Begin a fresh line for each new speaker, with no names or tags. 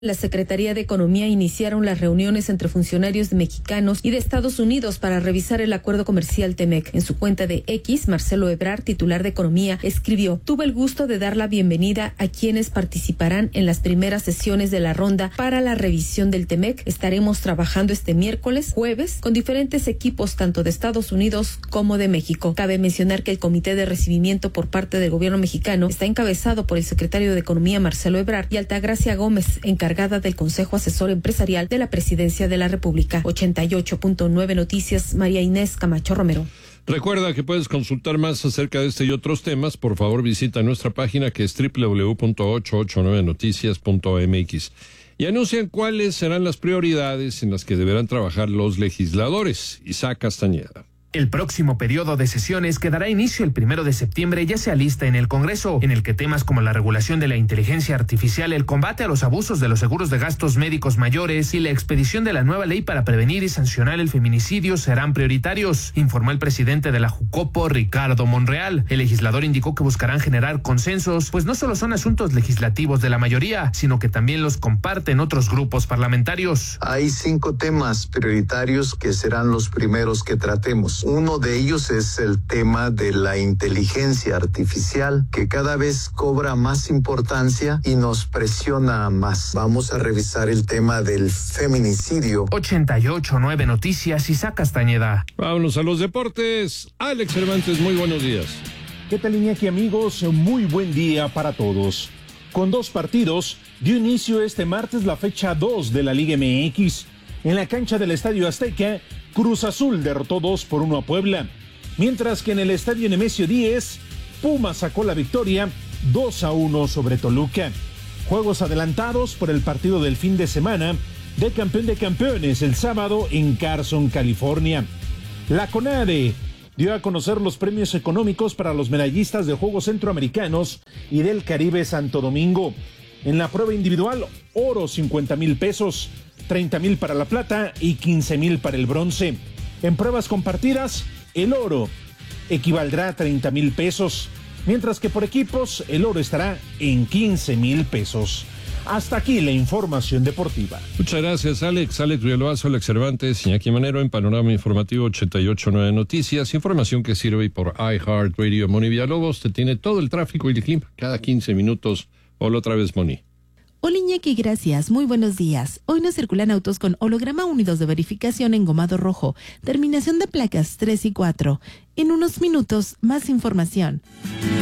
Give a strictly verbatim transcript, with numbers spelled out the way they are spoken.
La Secretaría de Economía iniciaron las reuniones entre funcionarios mexicanos y de Estados Unidos para revisar el acuerdo comercial T-M E C. En su cuenta de X, Marcelo Ebrard, titular de Economía, escribió: tuve el gusto de dar la bienvenida a quienes participarán en las primeras sesiones de la ronda para la revisión del T-M E C. Estaremos trabajando este miércoles, jueves, con diferentes equipos tanto de Estados Unidos como de México. Cabe mencionar que el comité de recibimiento por parte del gobierno mexicano está encabezado por el secretario de Economía, Marcelo Ebrard, y Altagracia Gómez, encargada del Consejo Asesor Empresarial de la Presidencia de la República. ochenta y ocho punto nueve Noticias, María Inés Camacho Romero.
Recuerda que puedes consultar más acerca de este y otros temas. Por favor, visita nuestra página, que es doble u doble u doble u punto ochocientos ochenta y nueve noticias punto m x. Y anuncian cuáles serán las prioridades en las que deberán trabajar los legisladores. Isaac Castañeda.
El próximo periodo de sesiones que dará inicio el primero de septiembre ya se alista en el Congreso, en el que temas como la regulación de la inteligencia artificial, el combate a los abusos de los seguros de gastos médicos mayores y la expedición de la nueva ley para prevenir y sancionar el feminicidio serán prioritarios, informó el presidente de la Jucopo, Ricardo Monreal. El legislador indicó que buscarán generar consensos, pues no solo son asuntos legislativos de la mayoría, sino que también los comparten otros grupos parlamentarios.
Hay cinco temas prioritarios que serán los primeros que tratemos. Uno de ellos es el tema de la inteligencia artificial, que cada vez cobra más importancia y nos presiona más. Vamos a revisar el tema del feminicidio.
ochenta y ocho punto nueve Noticias, Isaac Castañeda.
Vámonos a los deportes. Alex Cervantes, muy buenos días.
¿Qué tal, Iñaki, amigos? Muy buen día para todos. Con dos partidos, dio inicio este martes la fecha dos de la Liga M X. En la cancha del Estadio Azteca, Cruz Azul derrotó dos por uno a Puebla, mientras que en el Estadio Nemesio diez, Pumas sacó la victoria dos a uno sobre Toluca. Juegos adelantados por el partido del fin de semana de Campeón de Campeones el sábado en Carson, California. La CONADE dio a conocer los premios económicos para los medallistas de Juegos Centroamericanos y del Caribe Santo Domingo. En la prueba individual, oro cincuenta mil pesos, treinta mil para la plata y quince mil para el bronce. En pruebas compartidas, el oro equivaldrá a treinta mil pesos, mientras que por equipos el oro estará en quince mil pesos. Hasta aquí la información deportiva.
Muchas gracias, Alex. Alex Villalbazo, Alex Cervantes, Iñaki Manero en Panorama Informativo ochenta y ocho punto nueve Noticias. Información que sirve por iHeartRadio. Moni Villalobos te tiene todo el tráfico y el clima cada quince minutos. Hola otra vez, Moni.
Hola, Iñaki, gracias. Muy buenos días. Hoy no circulan autos con holograma unidos de verificación engomado rojo. Terminación de placas tres y cuatro. En unos minutos, más información.